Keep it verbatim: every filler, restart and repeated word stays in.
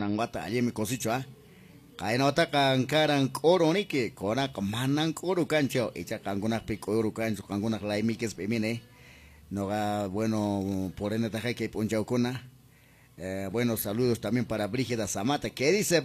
nanguata allí mi cosicho ah kainota kan karan koro ni que kora manan koro cancho echa kangunak pico cancho kangunak laimikes pemine no ga bueno por ende taja que ponchaukuna. Eh, bueno, saludos también para Brígida Zamata. ¿Qué dice